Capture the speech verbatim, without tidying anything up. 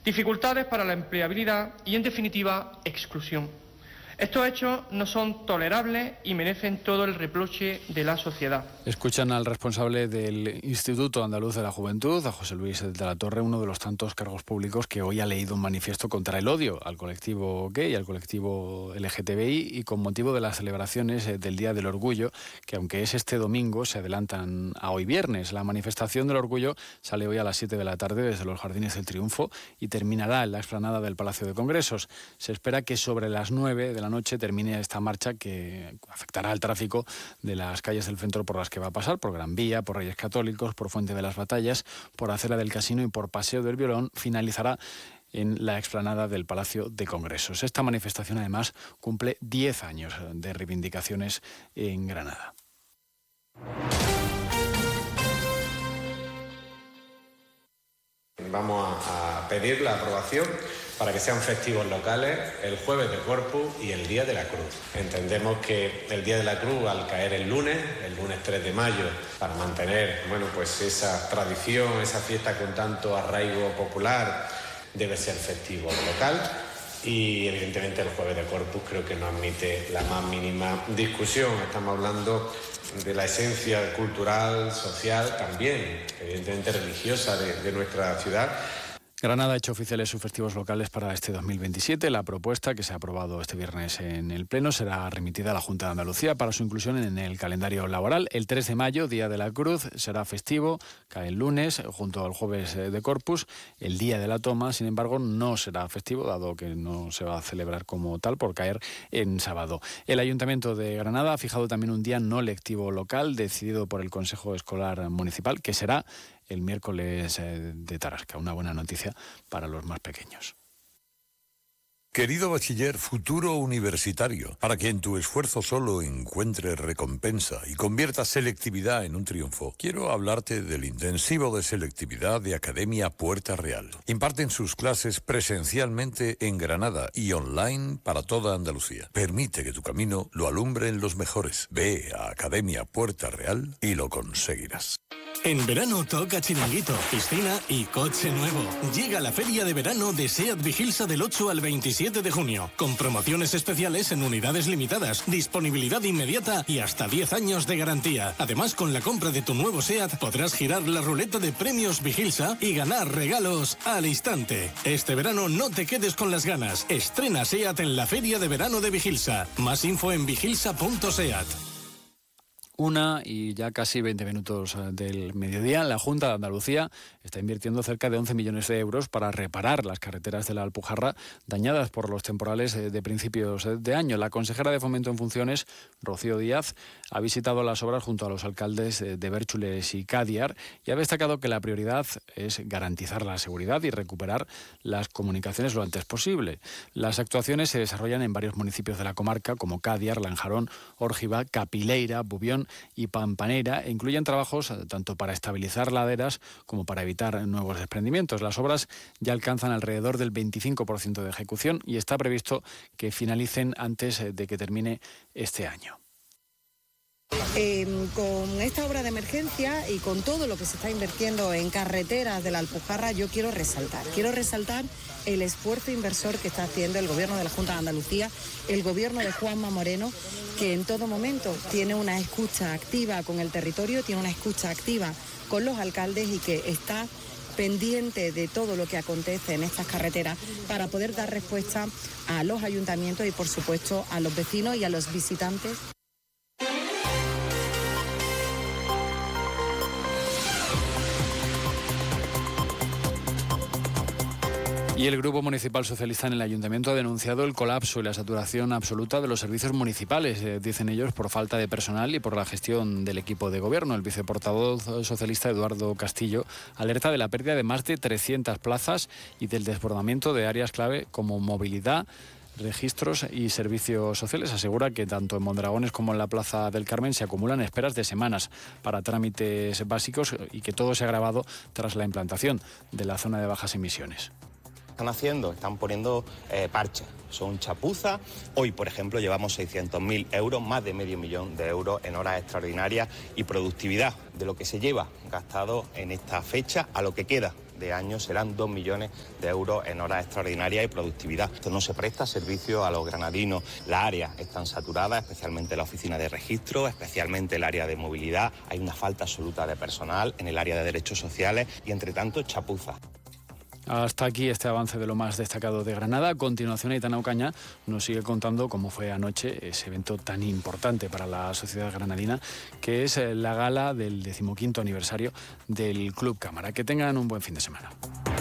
dificultades para la empleabilidad y, en definitiva, exclusión. Estos hechos no son tolerables y merecen todo el reproche de la sociedad. Escuchan al responsable del Instituto Andaluz de la Juventud, a José Luis de la Torre, uno de los tantos cargos públicos que hoy ha leído un manifiesto contra el odio al colectivo gay, al colectivo L G T B I, y con motivo de las celebraciones del Día del Orgullo, que aunque es este domingo, se adelantan a hoy viernes. La manifestación del Orgullo sale hoy a las siete de la tarde desde los Jardines del Triunfo y terminará en la explanada del Palacio de Congresos. Se espera que sobre las nueve de la noche termine esta marcha que afectará al tráfico de las calles del centro por las que va a pasar, por Gran Vía, por Reyes Católicos, por Fuente de las Batallas, por Acera del Casino y por Paseo del Violón. Finalizará en la explanada del Palacio de Congresos. Esta manifestación, además, cumple diez años de reivindicaciones en Granada. Vamos a pedir la aprobación para que sean festivos locales el Jueves de Corpus y el Día de la Cruz. Entendemos que el Día de la Cruz, al caer el lunes, el lunes tres de mayo, para mantener, bueno, pues esa tradición, esa fiesta con tanto arraigo popular, debe ser festivo local. Y evidentemente el Jueves de Corpus creo que no admite la más mínima discusión. Estamos hablando de la esencia cultural, social, también, evidentemente religiosa de, de nuestra ciudad. Granada ha hecho oficiales sus festivos locales para este dos mil veintisiete. La propuesta, que se ha aprobado este viernes en el Pleno, será remitida a la Junta de Andalucía para su inclusión en el calendario laboral. El tres de mayo, Día de la Cruz, será festivo, cae el lunes, junto al Jueves de Corpus. El Día de la Toma, sin embargo, no será festivo, dado que no se va a celebrar como tal por caer en sábado. El Ayuntamiento de Granada ha fijado también un día no lectivo local, decidido por el Consejo Escolar Municipal, que será el miércoles de Tarasca. Una buena noticia para los más pequeños. Querido bachiller, futuro universitario, para que en tu esfuerzo solo encuentres recompensa y conviertas selectividad en un triunfo, quiero hablarte del intensivo de selectividad de Academia Puerta Real. Imparten sus clases presencialmente en Granada y online para toda Andalucía. Permite que tu camino lo alumbren los mejores. Ve a Academia Puerta Real y lo conseguirás. En verano toca chiringuito, piscina y coche nuevo. Llega la feria de verano de SEAT Vigilsa del ocho al veintisiete de junio, con promociones especiales en unidades limitadas, disponibilidad inmediata y hasta diez años de garantía. Además, con la compra de tu nuevo SEAT podrás girar la ruleta de premios Vigilsa y ganar regalos al instante. Este verano no te quedes con las ganas. Estrena SEAT en la feria de verano de Vigilsa. Más info en vigilsa punto seat. Una y ya casi veinte minutos del mediodía. La Junta de Andalucía está invirtiendo cerca de once millones de euros para reparar las carreteras de la Alpujarra dañadas por los temporales de principios de año. La consejera de Fomento en funciones, Rocío Díaz, ha visitado las obras junto a los alcaldes de Bérchules y Cádiar y ha destacado que la prioridad es garantizar la seguridad y recuperar las comunicaciones lo antes posible. Las actuaciones se desarrollan en varios municipios de la comarca como Cádiar, Lanjarón, Órgiva, Capileira, Bubión y Pampanera, e incluyen trabajos tanto para estabilizar laderas como para evitar nuevos desprendimientos. Las obras ya alcanzan alrededor del veinticinco por ciento de ejecución y está previsto que finalicen antes de que termine este año. Eh, con esta obra de emergencia y con todo lo que se está invirtiendo en carreteras de la Alpujarra, yo quiero resaltar, quiero resaltar el esfuerzo inversor que está haciendo el Gobierno de la Junta de Andalucía, el Gobierno de Juanma Moreno, que en todo momento tiene una escucha activa con el territorio, tiene una escucha activa con los alcaldes y que está pendiente de todo lo que acontece en estas carreteras para poder dar respuesta a los ayuntamientos y, por supuesto, a los vecinos y a los visitantes. Y el Grupo Municipal Socialista en el Ayuntamiento ha denunciado el colapso y la saturación absoluta de los servicios municipales, eh, dicen ellos, por falta de personal y por la gestión del equipo de gobierno. El viceportavoz socialista Eduardo Castillo alerta de la pérdida de más de trescientas plazas y del desbordamiento de áreas clave como movilidad, registros y servicios sociales. Asegura que tanto en Mondragones como en la Plaza del Carmen se acumulan esperas de semanas para trámites básicos y que todo se ha agravado tras la implantación de la zona de bajas emisiones. Están haciendo, están poniendo eh, parches, son chapuzas. Hoy, por ejemplo, llevamos seiscientos mil euros, más de medio millón de euros en horas extraordinarias y productividad de lo que se lleva gastado en esta fecha a lo que queda de año serán dos millones de euros en horas extraordinarias y productividad. Esto no se presta servicio a los granadinos. Las áreas están saturadas, especialmente la oficina de registro, especialmente el área de movilidad. Hay una falta absoluta de personal en el área de derechos sociales y, entre tanto, chapuza. Hasta aquí este avance de lo más destacado de Granada. A continuación, Aitana Ocaña nos sigue contando cómo fue anoche ese evento tan importante para la sociedad granadina, que es la gala del decimoquinto aniversario del Club Cámara. Que tengan un buen fin de semana.